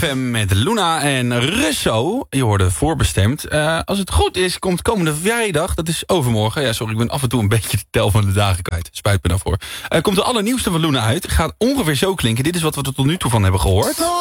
FM met Luna en Russo. Je hoorde voorbestemd. Als het goed is, komt komende vrijdag, dat is overmorgen. Ja, sorry, ik ben af en toe een beetje de tel van de dagen kwijt. Spijt me daarvoor. Komt de allernieuwste van Luna uit. Gaat ongeveer zo klinken. Dit is wat we er tot nu toe van hebben gehoord.